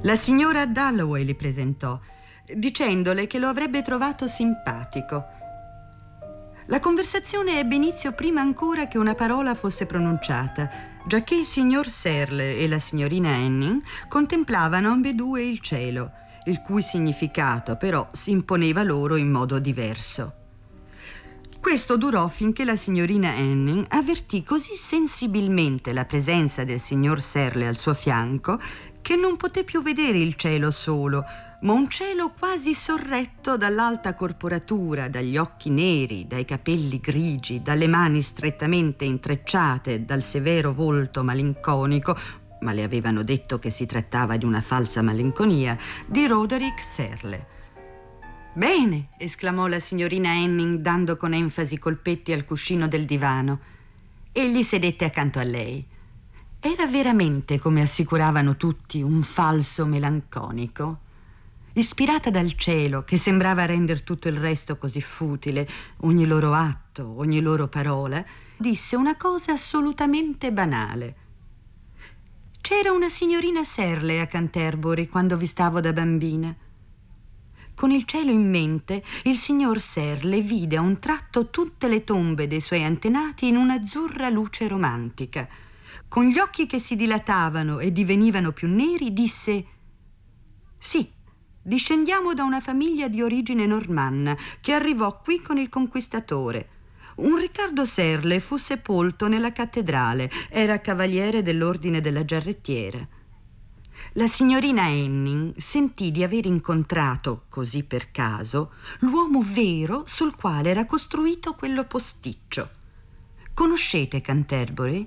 La signora Dalloway li presentò, dicendole che lo avrebbe trovato simpatico. La conversazione ebbe inizio prima ancora che una parola fosse pronunciata, giacché il signor Serle e la signorina Anning contemplavano ambedue il cielo, il cui significato però si imponeva loro in modo diverso. Questo durò finché la signorina Anning avvertì così sensibilmente la presenza del signor Serle al suo fianco che non poté più vedere il cielo solo, ma un cielo quasi sorretto dall'alta corporatura, dagli occhi neri, dai capelli grigi, dalle mani strettamente intrecciate, dal severo volto malinconico, ma le avevano detto che si trattava di una falsa malinconia, di Roderick Serle. «Bene», esclamò la signorina Anning, dando con enfasi colpetti al cuscino del divano. Egli sedette accanto a lei. Era veramente, come assicuravano tutti, un falso melanconico? Ispirata dal cielo, che sembrava render tutto il resto così futile, ogni loro atto, ogni loro parola, disse una cosa assolutamente banale. «C'era una signorina Serle a Canterbury quando vi stavo da bambina». Con il cielo in mente, il signor Serle vide a un tratto tutte le tombe dei suoi antenati in un'azzurra luce romantica. Con gli occhi che si dilatavano e divenivano più neri, disse: «Sì, discendiamo da una famiglia di origine normanna che arrivò qui con il conquistatore. Un Riccardo Serle fu sepolto nella cattedrale, era cavaliere dell'ordine della Giarrettiera». La signorina Anning sentì di aver incontrato, così per caso, l'uomo vero sul quale era costruito quello posticcio. «Conoscete Canterbury?»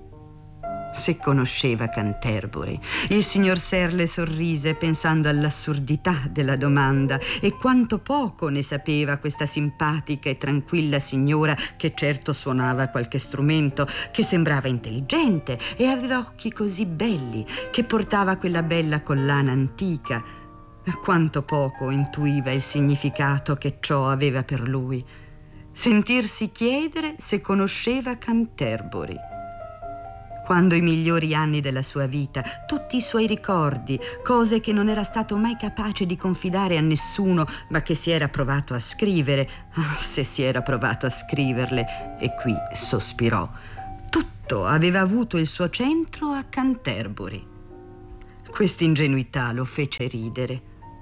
Se conosceva Canterbury. Il signor Serle sorrise pensando all'assurdità della domanda e quanto poco ne sapeva questa simpatica e tranquilla signora, che certo suonava qualche strumento, che sembrava intelligente e aveva occhi così belli, che portava quella bella collana antica. Quanto poco intuiva il significato che ciò aveva per lui. Sentirsi chiedere se conosceva Canterbury. Quando i migliori anni della sua vita, tutti i suoi ricordi, cose che non era stato mai capace di confidare a nessuno, ma che si era provato a scrivere, se si era provato a scriverle, e qui sospirò, tutto aveva avuto il suo centro a Canterbury. Quest'ingenuità lo fece ridere.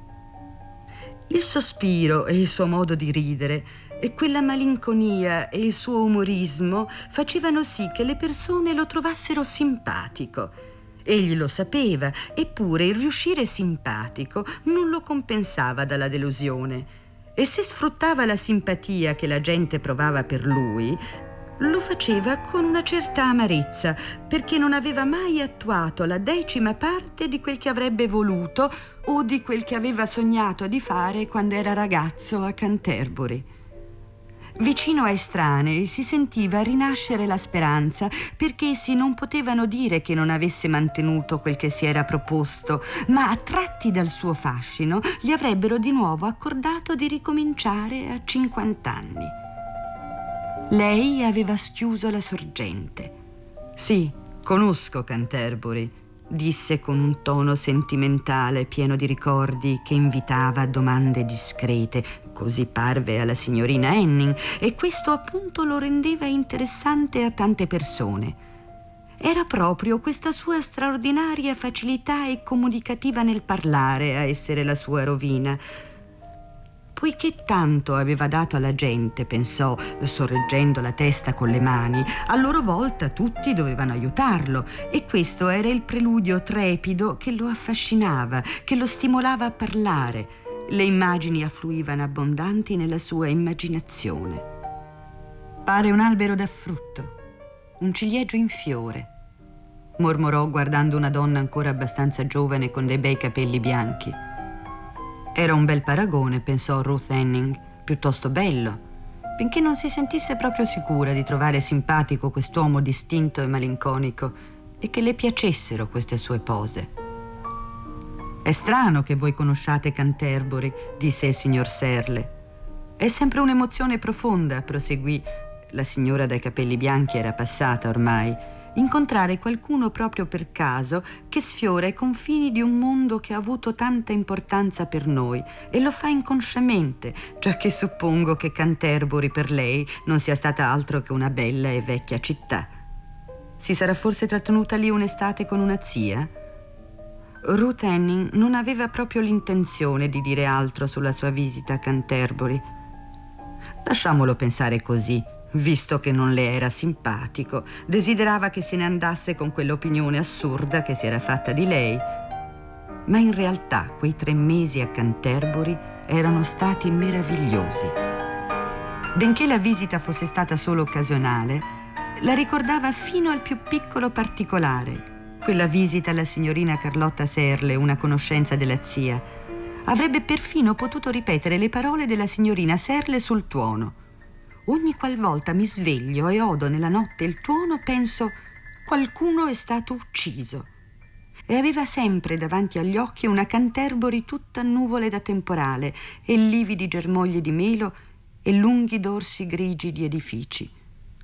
Il sospiro e il suo modo di ridere e quella malinconia e il suo umorismo facevano sì che le persone lo trovassero simpatico. Egli lo sapeva, eppure il riuscire simpatico non lo compensava dalla delusione. E se sfruttava la simpatia che la gente provava per lui, lo faceva con una certa amarezza, perché non aveva mai attuato la 10ª parte di quel che avrebbe voluto o di quel che aveva sognato di fare quando era ragazzo a Canterbury. Vicino a estranei si sentiva rinascere la speranza, perché essi non potevano dire che non avesse mantenuto quel che si era proposto, ma attratti dal suo fascino gli avrebbero di nuovo accordato di ricominciare a 50 anni. Lei aveva schiuso la sorgente. «Sì, conosco Canterbury», disse con un tono sentimentale pieno di ricordi che invitava a domande discrete. Così parve alla signorina Anning, e questo appunto lo rendeva interessante a tante persone. Era proprio questa sua straordinaria facilità e comunicativa nel parlare a essere la sua rovina. Poiché tanto aveva dato alla gente, pensò, sorreggendo la testa con le mani, a loro volta tutti dovevano aiutarlo, e questo era il preludio trepido che lo affascinava, che lo stimolava a parlare. Le immagini affluivano abbondanti nella sua immaginazione. «Pare un albero da frutto, un ciliegio in fiore», mormorò guardando una donna ancora abbastanza giovane con dei bei capelli bianchi. Era un bel paragone, pensò Ruth Anning, piuttosto bello, benché non si sentisse proprio sicura di trovare simpatico quest'uomo distinto e malinconico e che le piacessero queste sue pose. «È strano che voi conosciate Canterbury», disse il signor Serle. «È sempre un'emozione profonda», proseguì. La signora dai capelli bianchi era passata ormai. incontrare qualcuno proprio per caso che sfiora i confini di un mondo che ha avuto tanta importanza per noi e lo fa inconsciamente, giacché suppongo che Canterbury per lei non sia stata altro che una bella e vecchia città. Si sarà forse trattenuta lì un'estate con una zia? Ruth Anning non aveva proprio l'intenzione di dire altro sulla sua visita a Canterbury. Lasciamolo pensare così, visto che non le era simpatico. Desiderava che se ne andasse con quell'opinione assurda che si era fatta di lei. Ma in realtà quei 3 mesi a Canterbury erano stati meravigliosi. Benché la visita fosse stata solo occasionale, la ricordava fino al più piccolo particolare. Quella visita alla signorina Carlotta Serle, una conoscenza della zia. Avrebbe perfino potuto ripetere le parole della signorina Serle sul tuono. Ogni qualvolta mi sveglio e odo nella notte il tuono, penso: qualcuno è stato ucciso. E aveva sempre davanti agli occhi una Canterbury tutta nuvole da temporale e lividi germogli di melo e lunghi dorsi grigi di edifici.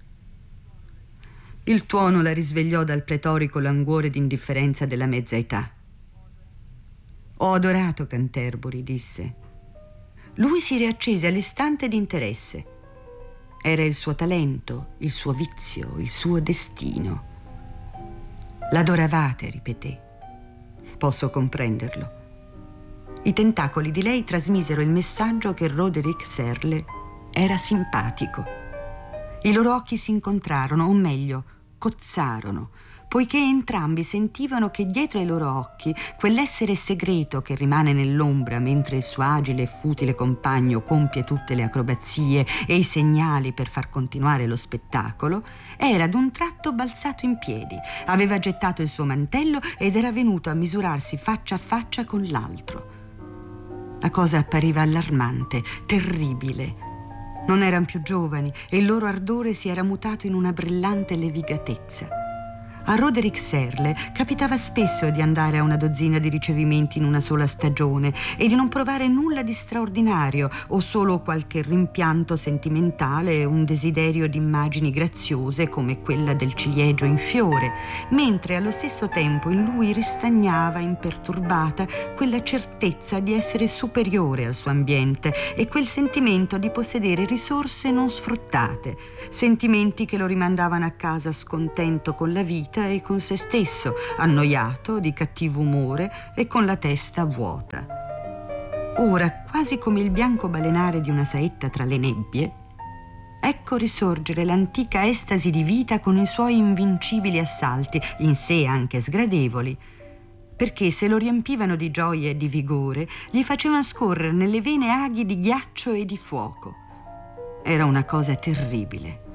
Il tuono la risvegliò dal pletorico languore d'indifferenza della mezza età. «Ho adorato Canterbury», disse. Lui si riaccese all'istante d'interesse. Era il suo talento, il suo vizio, il suo destino. «L'adoravate», ripeté. «Posso comprenderlo». I tentacoli di lei trasmisero il messaggio che Roderick Serle era simpatico. I loro occhi si incontrarono, o meglio, cozzarono, poiché entrambi sentivano che dietro ai loro occhi quell'essere segreto che rimane nell'ombra mentre il suo agile e futile compagno compie tutte le acrobazie e i segnali per far continuare lo spettacolo, era d'un tratto balzato in piedi, aveva gettato il suo mantello ed era venuto a misurarsi faccia a faccia con l'altro. La cosa appariva allarmante, terribile. Non erano più giovani e il loro ardore si era mutato in una brillante levigatezza. A Roderick Serle capitava spesso di andare a una dozzina di ricevimenti in una sola stagione e di non provare nulla di straordinario o solo qualche rimpianto sentimentale e un desiderio di immagini graziose come quella del ciliegio in fiore, mentre allo stesso tempo in lui ristagnava imperturbata quella certezza di essere superiore al suo ambiente e quel sentimento di possedere risorse non sfruttate, sentimenti che lo rimandavano a casa scontento con la vita e con se stesso, annoiato, di cattivo umore e con la testa vuota. Ora, quasi come il bianco balenare di una saetta tra le nebbie, ecco risorgere l'antica estasi di vita con i suoi invincibili assalti, in sé anche sgradevoli, perché se lo riempivano di gioia e di vigore, gli facevano scorrere nelle vene aghi di ghiaccio e di fuoco. Era una cosa terribile.